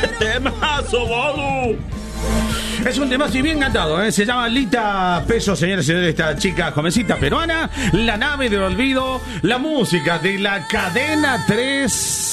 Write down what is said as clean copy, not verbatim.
¡Temazo, Bolu! Es un tema así bien cantado, ¿eh? Se llama Lita Peso, señores y señores, esta chica jovencita peruana. La nave del olvido, la música de la cadena 3.